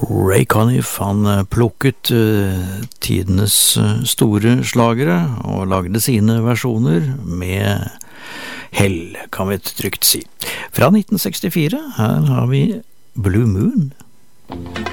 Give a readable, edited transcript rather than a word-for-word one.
Ray Conniff, han plukket tidenes store slagere og lagde sine versjoner med hell, kan vi trygt si. Fra 1964, her har vi Blue Moon.